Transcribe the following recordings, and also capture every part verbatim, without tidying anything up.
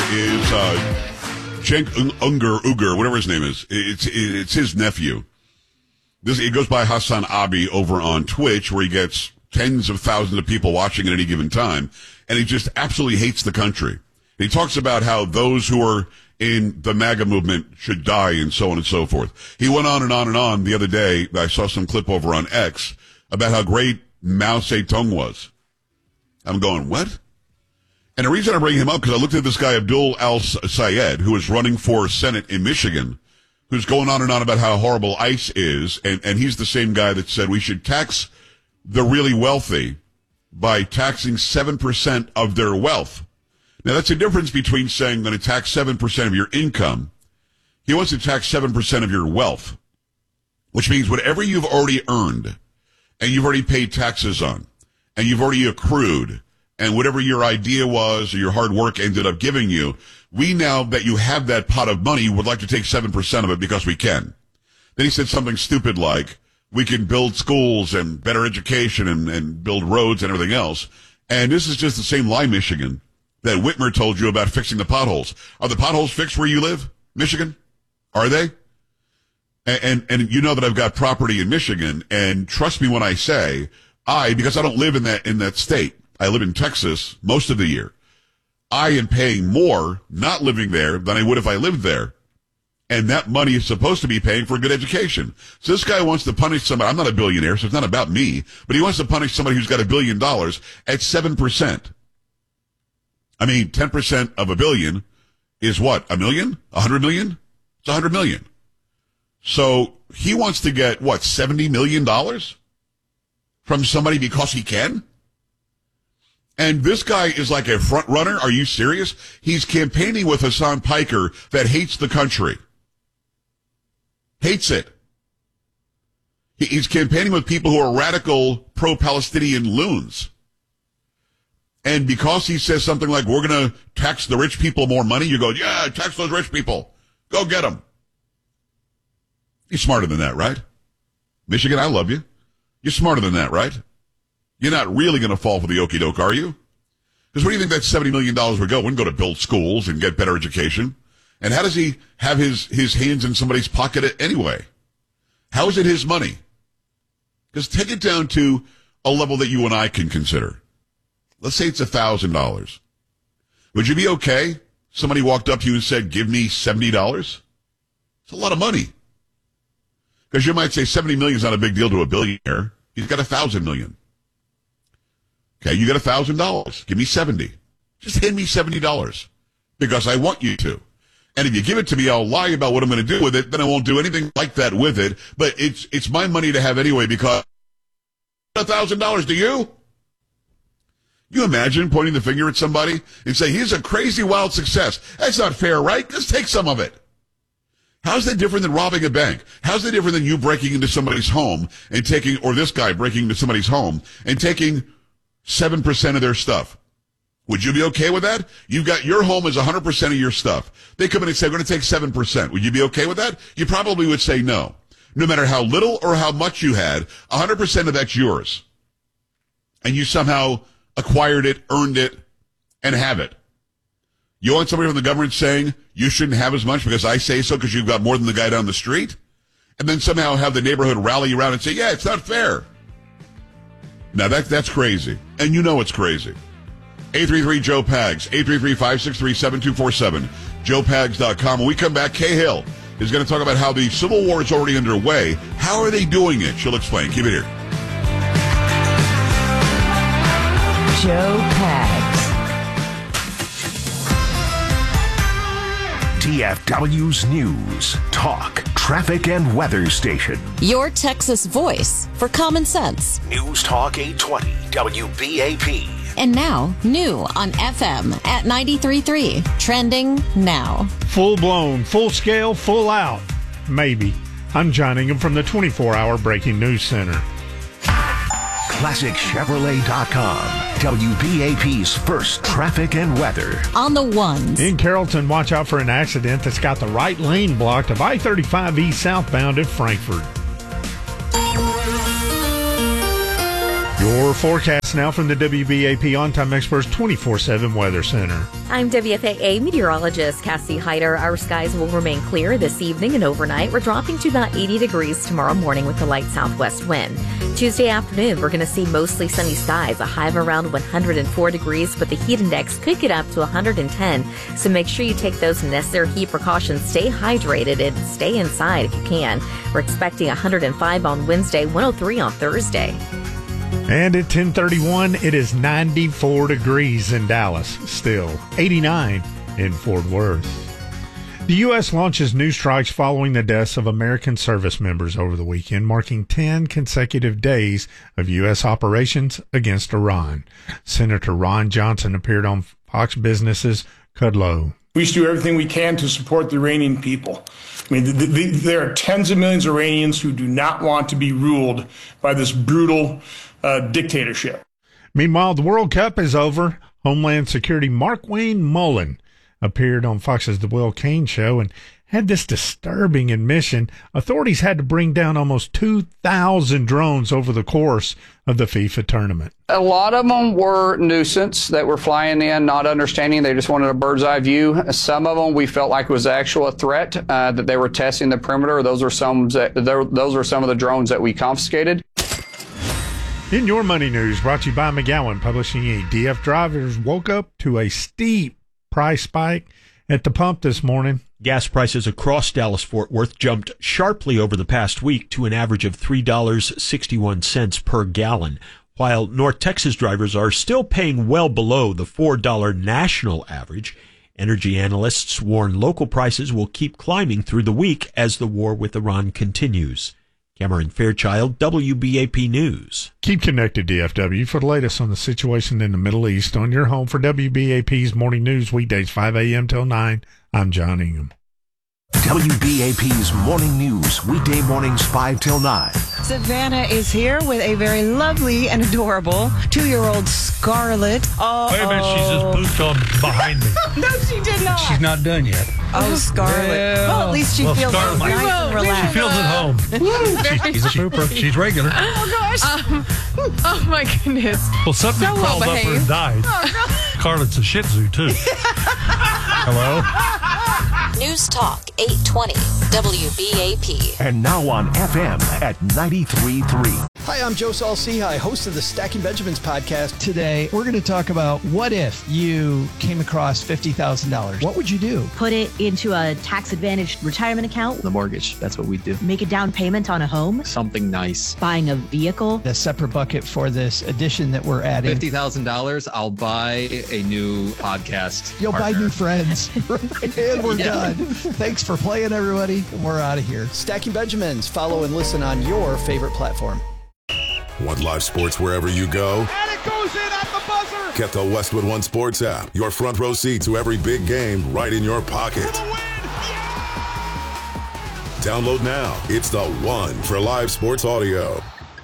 is uh, Cenk Unger, Uger, whatever his name is. It's it's his nephew. This It goes by Hassan Abi over on Twitch, where he gets tens of thousands of people watching at any given time, and he just absolutely hates the country. He talks about how those who are in the MAGA movement should die and so on and so forth. He went on and on and on the other day. I saw some clip over on X about how great Mao Zedong was. I'm going, what? And the reason I bring him up, because I looked at this guy, Abdul Al-Sayed, who is running for Senate in Michigan, who's going on and on about how horrible ICE is, and, and he's the same guy that said we should tax the really wealthy by taxing seven percent of their wealth. Now, that's a difference between saying I'm going to tax seven percent of your income. He wants to tax seven percent of your wealth, which means whatever you've already earned and you've already paid taxes on and you've already accrued, and whatever your idea was or your hard work ended up giving you, we now that you have that pot of money would like to take seven percent of it because we can. Then he said something stupid like, we can build schools and better education and, and build roads and everything else. And this is just the same lie, Michigan, that Whitmer told you about fixing the potholes. Are the potholes fixed where you live, Michigan? Are they? And, and, and you know that I've got property in Michigan, and trust me when I say, I, because I don't live in that, in that state, I live in Texas most of the year. I am paying more not living there than I would if I lived there. And that money is supposed to be paying for a good education. So this guy wants to punish somebody. I'm not a billionaire, so it's not about me. But he wants to punish somebody who's got a billion dollars at seven percent. I mean, ten percent of a billion is what? A million? A hundred million? It's a hundred million. So he wants to get, what, seventy million dollars from somebody because he can? And this guy is like a front runner. Are you serious? He's campaigning with Hassan Piker that hates the country. Hates it. He's campaigning with people who are radical pro-Palestinian loons. And because he says something like, we're going to tax the rich people more money, you go, yeah, tax those rich people. Go get them. He's smarter than that, right? Michigan, I love you. You're smarter than that, right? You're not really going to fall for the okie doke, are you? Because where do you think that seventy million dollars would go? It wouldn't go to build schools and get better education. And how does he have his, his hands in somebody's pocket anyway? How is it his money? Because take it down to a level that you and I can consider. Let's say it's one thousand dollars. Would you be okay? Somebody walked up to you and said, give me seventy dollars? It's a lot of money. Because you might say seventy million is not a big deal to a billionaire. He's got one thousand million. Okay, you got one thousand dollars. Give me seventy. Just hand me seventy dollars because I want you to. And if you give it to me, I'll lie about what I'm going to do with it. Then I won't do anything like that with it. But it's it's my money to have anyway because one thousand dollars to you? You imagine pointing the finger at somebody and say, he's a crazy wild success. That's not fair, right? Let's take some of it. How's that different than robbing a bank? How's that different than you breaking into somebody's home and taking, or this guy breaking into somebody's home and taking seven percent of their stuff? Would you be okay with that? You've got your home is one hundred percent of your stuff. They come in and say, we're going to take seven percent. Would you be okay with that? You probably would say no. No matter how little or how much you had, one hundred percent of that's yours. And you somehow acquired it, earned it, and have it. You want somebody from the government saying you shouldn't have as much because I say so because you've got more than the guy down the street? And then somehow have the neighborhood rally around and say, yeah, it's not fair. Now, that, that's crazy. And you know it's crazy. eight three three, Joe Pags, eight three three, five six three, seven two four seven, joe pags dot com. When we come back, Kay Hill is going to talk about how the Civil War is already underway. How are they doing it? She'll explain. Keep it here. Joe Pags. T F W's News, Talk, Traffic, and Weather Station. Your Texas voice for common sense. News Talk eight twenty, W B A P. And now, new on F M at ninety-three point three. Trending now. Full blown, full scale, full out. Maybe. I'm John Ingham from the twenty-four hour Breaking News Center. Classic Chevrolet dot com, W B A P's first traffic and weather. On the ones. In Carrollton, watch out for an accident that's got the right lane blocked of I thirty-five East southbound at Frankfort. Your forecast now from the W B A P On Time Experts twenty-four seven Weather Center. I'm W F A A meteorologist Cassie Hyder. Our skies will remain clear this evening and overnight. We're dropping to about eighty degrees tomorrow morning with a light southwest wind. Tuesday afternoon, we're going to see mostly sunny skies, a high of around one hundred four degrees, but the heat index could get up to one hundred ten. So make sure you take those necessary heat precautions. Stay hydrated and stay inside if you can. We're expecting one hundred five on Wednesday, one hundred three on Thursday. And at ten thirty-one, it is ninety-four degrees in Dallas, still eighty-nine in Fort Worth. The U S launches new strikes following the deaths of American service members over the weekend, marking ten consecutive days of U S operations against Iran. Senator Ron Johnson appeared on Fox Business's Kudlow. We should do everything we can to support the Iranian people. I mean, the, the, there are tens of millions of Iranians who do not want to be ruled by this brutal uh, dictatorship. Meanwhile, the World Cup is over. Homeland Security Markwayne Mullin appeared on Fox's The Will Cain Show and had this disturbing admission. Authorities had to bring down almost two thousand drones over the course of the FIFA tournament. A lot of them were nuisance that were flying in, not understanding. They just wanted a bird's eye view. Some of them we felt like was actual a threat, uh, that they were testing the perimeter. Those are some, those are some of the drones that we confiscated. In your money news, brought to you by McGowan Publishing Incorporated. D F drivers woke up to a steep price spike at the pump this morning. Gas prices across Dallas-Fort Worth jumped sharply over the past week to an average of three dollars and sixty-one cents per gallon, while North Texas drivers are still paying well below the four dollars national average. Energy analysts warn local prices will keep climbing through the week as the war with Iran continues. Cameron Fairchild, W B A P News. Keep connected, D F W, for the latest on the situation in the Middle East on your home for W B A P's Morning News, weekdays five a.m. till nine. I'm John Ingham. W B A P's Morning News, weekday mornings five till nine. Savannah is here with a very lovely and adorable two-year-old Scarlett. Oh, wait a minute, she's just pooped on behind me. No, she did not. She's not done yet. Oh, Scarlett. Well, at least she well, feels Scarlett, nice and relaxed. She feels at home. she, she's a pooper. She's regular. Oh, gosh. Um, oh, my goodness. Well, something so crawled well up her and died. Oh, no. Scarlett's a Shih Tzu, too. Hello? News Talk eight twenty W B A P. And now on F M at ninety-three point three. Hi, I'm Joe Saul-Sehy, host of the Stacking Benjamins podcast. Today, we're going to talk about what if you came across fifty thousand dollars. What would you do? Put it into a tax-advantaged retirement account. The mortgage, that's what we do. Make a down payment on a home. Something nice. Buying a vehicle. A separate bucket for this addition that we're adding. fifty thousand dollars, I'll buy a new podcast You'll partner. buy new friends. And we're yeah. done. Thanks for playing, everybody. And we're out of here. Stacking Benjamins. Follow and listen on your favorite platform. Want live sports wherever you go? And it goes in at the buzzer! Get the Westwood One Sports app. Your front row seat to every big game right in your pocket. Yeah! Download now. It's the one for live sports audio.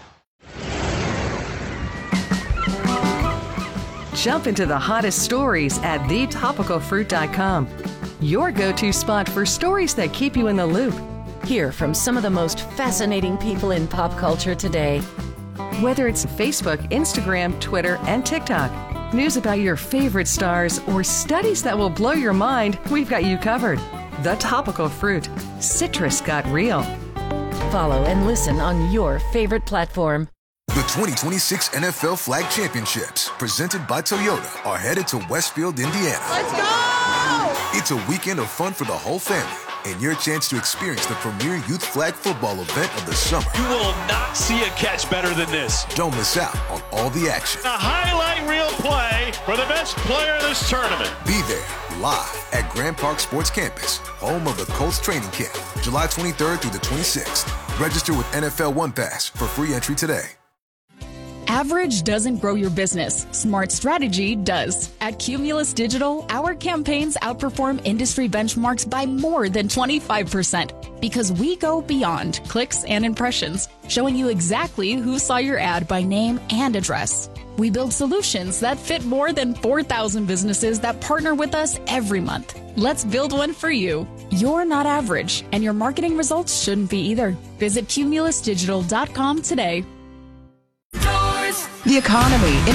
Jump into the hottest stories at the topical fruit dot com. Your go-to spot for stories that keep you in the loop. Hear from some of the most fascinating people in pop culture today. Whether it's Facebook, Instagram, Twitter, and TikTok, news about your favorite stars, or studies that will blow your mind, we've got you covered. The Topical Fruit. Citrus got real. Follow and listen on your favorite platform. The twenty twenty-six N F L Flag Championships, presented by Toyota, are headed to Westfield, Indiana. Let's go! It's a weekend of fun for the whole family, and your chance to experience the premier youth flag football event of the summer. You will not see a catch better than this. Don't miss out on all the action. A highlight reel play for the best player of this tournament. Be there, live at Grand Park Sports Campus, home of the Colts training camp, July twenty-third through the twenty-sixth. Register with N F L One Pass for free entry today. Average doesn't grow your business. Smart strategy does. At Cumulus Digital, our campaigns outperform industry benchmarks by more than twenty-five percent because we go beyond clicks and impressions, showing you exactly who saw your ad by name and address. We build solutions that fit more than four thousand businesses that partner with us every month. Let's build one for you. You're not average, and your marketing results shouldn't be either. Visit cumulus digital dot com today. the economy,